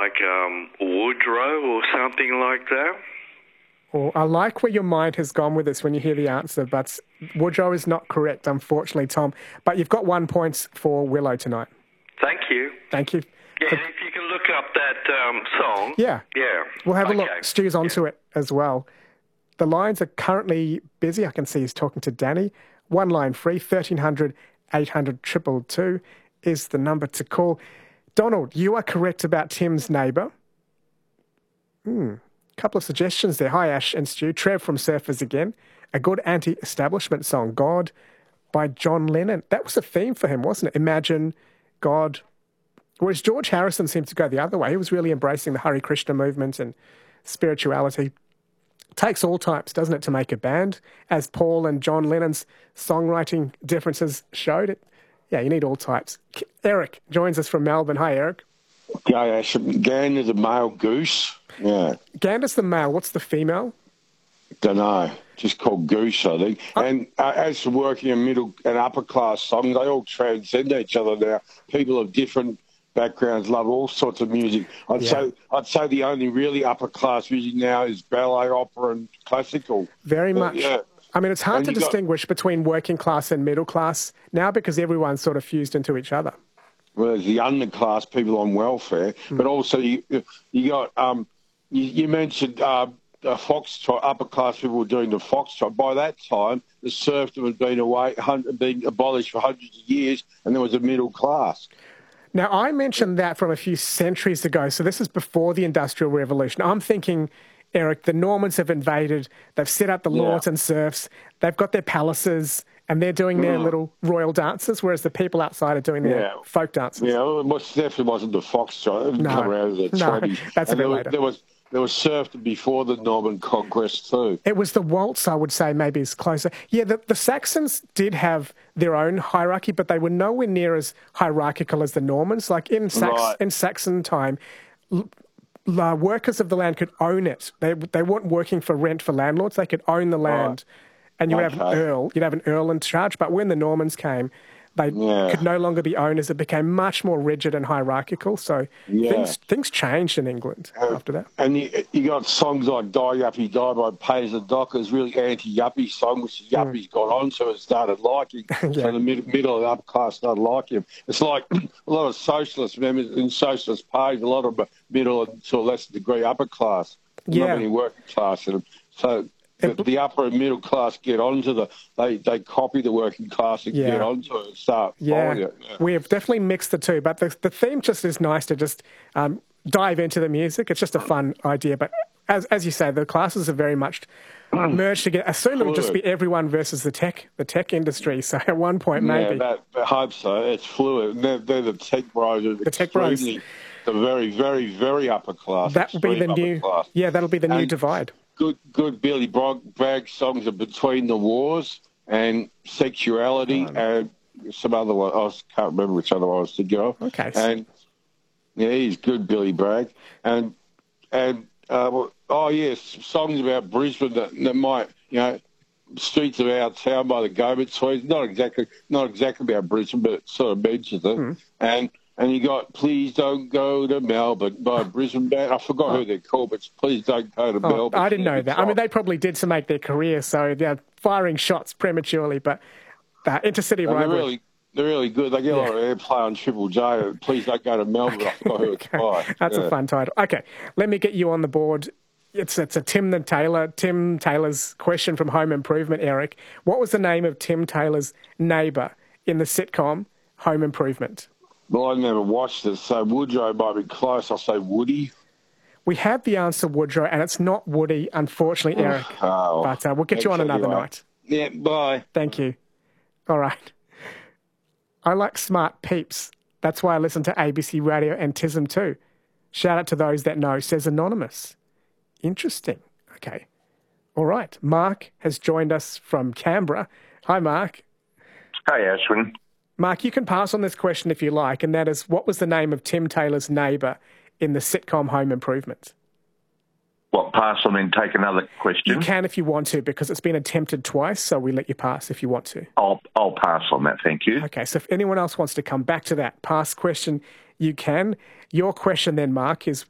like Woodrow or something like that. Well, I like where your mind has gone with this when you hear the answer, but Woodrow is not correct, unfortunately, Tom. But you've got 1 point for Willow tonight. Thank you. Thank you. Yeah, if you can look up that song. Yeah. Yeah. We'll have a look. Stu's onto it as well. The lines are currently busy. I can see he's talking to Danny. One line free, 1300 800 222 is the number to call. Donald, you are correct about Tim's neighbour. Couple of suggestions there. Hi, Ash and Stu. Trev from Surfers again. A good anti-establishment song, God, by John Lennon. That was a theme for him, wasn't it? Imagine, God. Whereas George Harrison seemed to go the other way. He was really embracing the Hare Krishna movement and spirituality. Takes all types, doesn't it, to make a band? As Paul and John Lennon's songwriting differences showed it. Yeah, you need all types. Eric joins us from Melbourne. Hi, Eric. Yeah, Ash. Gander's a male goose. Yeah. Gander's the male. What's the female? Don't know. Just called goose, I think. And as for working in middle and upper class songs, they all transcend each other now. People of different backgrounds love all sorts of music. I'd say the only really upper class music now is ballet, opera, and classical. Very much. Yeah. I mean, it's hard to distinguish between working class and middle class now because everyone's sort of fused into each other. Well, there's the underclass, people on welfare, but also you got you mentioned the foxtrot. Upper class people were doing the foxtrot. By that time, the serfdom had been abolished for hundreds of years, and there was a middle class. Now, I mentioned that from a few centuries ago, so this is before the Industrial Revolution. I'm thinking, Eric, the Normans have invaded, they've set up the lords and serfs, they've got their palaces, and they're doing their little royal dances, whereas the people outside are doing their folk dances. Yeah, well, it definitely wasn't the foxtrot. It didn't come around as a 20s. That's a bit later. There was serfdom before the Norman conquest too. It was the waltz, I would say, maybe is closer. Yeah, the Saxons did have their own hierarchy, but they were nowhere near as hierarchical as the Normans. Like in Saxon time, workers of the land could own it. They weren't working for rent for landlords. They could own the land. And you would have an earl. You'd have an earl in charge. But when the Normans came, they could no longer be owners. It became much more rigid and hierarchical. So things changed in England after that. And you got songs like Die Yuppie Die by Pays the Dockers, really anti-yuppie song, which the yuppies got on, so it started liking. So the middle and upper class started liking him. It's like a lot of socialist members in socialist parties, a lot of middle and to a lesser degree upper class. Not many working class in them. So the upper and middle class get onto they copy the working class and get onto it and start following it. Yeah. We have definitely mixed the two, but the theme just is nice to just dive into the music. It's just a fun idea, but as you say, the classes are very much merged together. Soon it will just be everyone versus the tech industry. So at one point, maybe. Yeah, I hope so. It's fluid. They're the tech bros. The tech bros. The very, very, very upper class. That will be the new. Class. Yeah, that'll be the new divide. Good Billy Bragg songs are Between the Wars and Sexuality and some other one. I can't remember which other one I was thinking of. Okay. And he's good, Billy Bragg. And songs about Brisbane that might, streets of our town by the go-betweens. Not exactly about Brisbane, but it sort of mentions it. And you got Please Don't Go to Melbourne by a Brisbane band. I forgot who they're called, but Please Don't Go to Melbourne. I didn't know that. I mean, they probably did to make their career, so they're firing shots prematurely, but intercity rivalry. They're really good. They get a lot of airplay on Triple J. Please Don't Go to Melbourne. I forgot who it's by. That's a fun title. Okay, let me get you on the board. It's a Tim Taylor's question from Home Improvement, Eric. What was the name of Tim Taylor's neighbour in the sitcom Home Improvement? Well, I never watched it, so Woodrow might be close. I'll say Woody. We have the answer, Woodrow, and it's not Woody, unfortunately, Eric. But we'll get you on another night. Yeah, bye. Thank you. All right. I like smart peeps. That's why I listen to ABC Radio and TISM too. Shout out to those that know, says Anonymous. Interesting. Okay. All right. Mark has joined us from Canberra. Hi, Mark. Hey, Ashwin. Mark, you can pass on this question if you like, and that is, what was the name of Tim Taylor's neighbour in the sitcom Home Improvement? What, pass on and take another question? You can if you want to, because it's been attempted twice, so we let you pass if you want to. I'll pass on that, thank you. Okay, so if anyone else wants to come back to that pass question, you can. Your question then, Mark, is